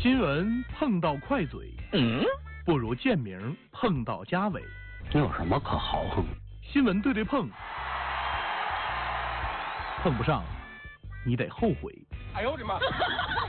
新闻碰到快嘴，不如贱名碰到家尾。 这有什么可豪横？ 新闻对碰，碰不上，你得后悔。 哎呦我的妈！